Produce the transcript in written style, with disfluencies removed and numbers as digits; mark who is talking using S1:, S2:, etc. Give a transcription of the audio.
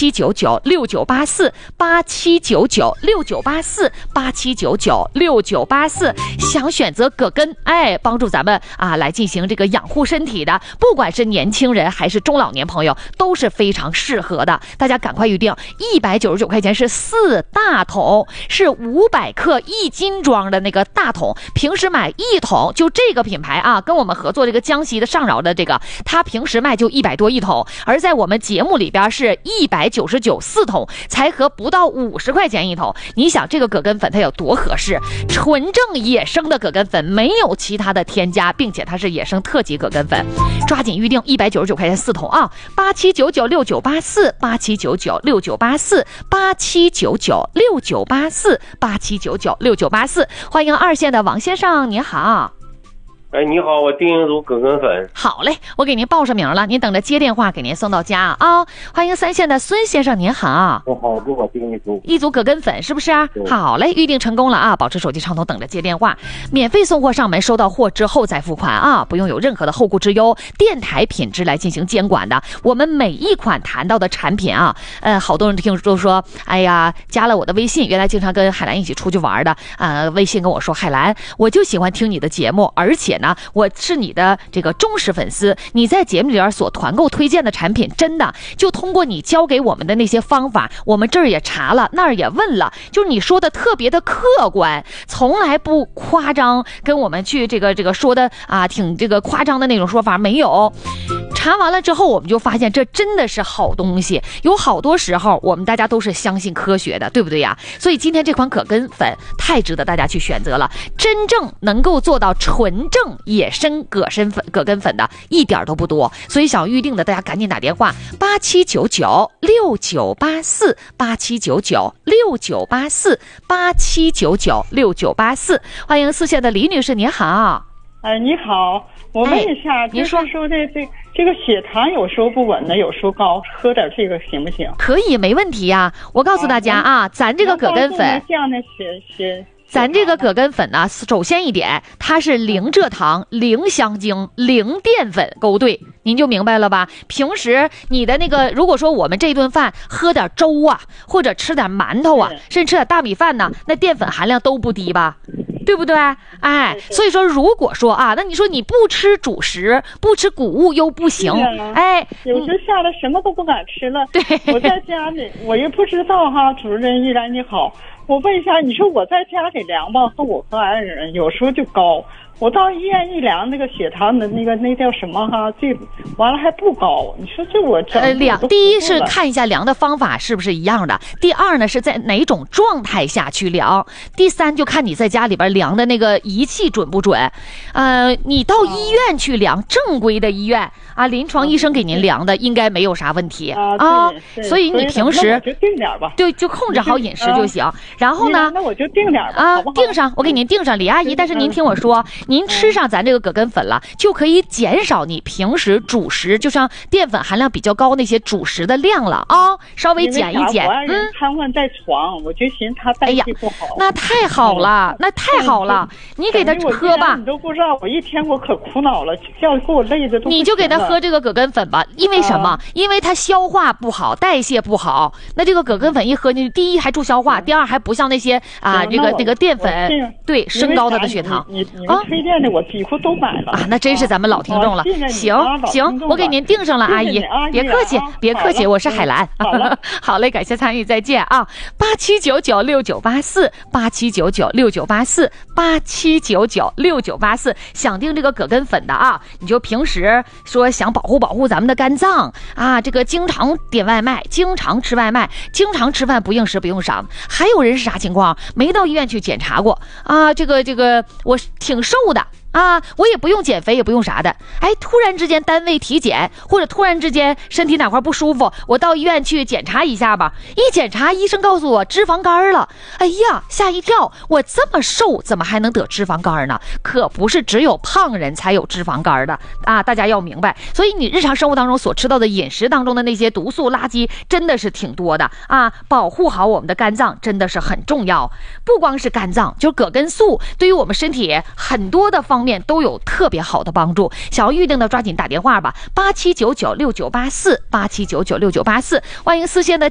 S1: 87996984，87996984，想选择葛根，帮助咱们来进行这个养护身体的，不管是年轻人还是中老年朋友都是非常适合的，大家赶快预定，199块钱是4大桶，是500克1斤装的那个大桶，平时买1桶，就这个品牌跟我们合作这个江西的上饶的这个，它平时卖就100多1桶，而在我们节目里边是199 4桶，才合不到50块钱1桶。你想这个葛根粉它有多合适？纯正野生的葛根粉，没有其他的添加，并且它是野生特级葛根粉，抓紧预定199块钱4桶87996984，87996984，87996984，87996984，欢迎2线的王先生，您好。
S2: 你好，我订一组葛根粉。
S1: 好嘞，我给您报上名了，您等着接电话给您送到家啊。欢迎3线的孙先生，您好。
S2: 我好，给我订一
S1: 组葛根粉，是不是啊？好嘞，预定成功了啊！保持手机畅通，等着接电话，免费送货上门，收到货之后再付款啊，不用有任何的后顾之忧。电台品质来进行监管的，我们每一款谈到的产品好多人都说，哎呀，加了我的微信，原来经常跟海兰一起出去玩的微信跟我说，海兰，我就喜欢听你的节目，而且我是你的这个忠实粉丝，你在节目里边所团购推荐的产品，真的就通过你教给我们的那些方法，我们这儿也查了，那儿也问了，就是你说的特别的客观，从来不夸张，跟我们去这个说的挺这个夸张的那种说法没有。查完了之后，我们就发现这真的是好东西，有好多时候我们大家都是相信科学的，对不对呀？所以今天这款葛根粉太值得大家去选择了，真正能够做到纯正野生葛根粉的一点都不多，所以想预定的大家赶紧打电话87996984，87996984，87996984，欢迎4线的李女士，您好。
S3: 你好，我问一下，
S1: 您说
S3: 这个血糖有时候不稳的，有时候高，喝点这个行不行？
S1: 可以，没问题呀。我告诉大家咱这个葛根粉
S3: 这样的
S1: 咱这个葛根粉呢，首先一点，它是0蔗糖、0香精、0淀粉勾兑，您就明白了吧？平时你的那个，如果说我们这顿饭喝点粥或者吃点馒头甚至吃点大米饭呢，那淀粉含量都不低吧？对不对？所以说如果说那你说你不吃主食，不吃谷物又不行，
S3: 有时吓得什么都不敢吃了。
S1: 对，
S3: 我在家里我也不知道主任依然你好，我问一下，你说我在家里量吧，和我和爱人有时候就高，我到医院一量那个血糖的那叫什么这完了还不高，你说这我
S1: 量，第一是看一下量的方法是不是一样的，第二呢是在哪种状态下去量，第三就看你在家里边量的那个仪器准不准。你到医院去量，正规的医院临床医生给您量的应该没有啥问题所以你平时
S3: 就定点吧，
S1: 就控制好饮食就行。然后呢，
S3: 那我就定点吧，好不好？
S1: 定上，我给您定上。李阿姨，但是您听我说，您吃上咱这个葛根粉了，就可以减少你平时主食，就像淀粉含量比较高那些主食的量了稍微减一减。
S3: 我爱人瘫痪在床，我就寻思他代谢不好。
S1: 那太好了，那太好了，你给他喝吧。
S3: 你都不知道，我一天我可苦恼了，叫给我累的都。
S1: 你就给他喝这个葛根粉吧，因为什么？因为他消化不好，代谢不好。那这个葛根粉一喝进去，第一还助消化，第二还不像那些这个淀粉升高他的血糖。
S3: 你们推荐的我几乎都买了
S1: 那真是咱们老听众了。行，我给您定上了，阿姨，别客气，别客气，我是海兰。好嘞，感谢参与，再见87996984，87996984，87996984。想定这个葛根粉的你就平时说想保护咱们的肝脏这个经常点外卖，经常吃外卖，经常吃饭不应时不用赏。还有人是啥情况？没到医院去检查过这个我挺瘦的我也不用减肥，也不用啥的。突然之间单位体检，或者突然之间身体哪块不舒服，我到医院去检查一下吧。一检查，医生告诉我脂肪肝了。哎呀，吓一跳！我这么瘦，怎么还能得脂肪肝呢？可不是只有胖人才有脂肪肝的大家要明白。所以你日常生活当中所吃到的饮食当中的那些毒素垃圾，真的是挺多的保护好我们的肝脏真的是很重要。不光是肝脏，就是葛根素对于我们身体很多的方面都有特别好的帮助。想要预定的抓紧打电话吧，87996984，87996984。欢迎4线的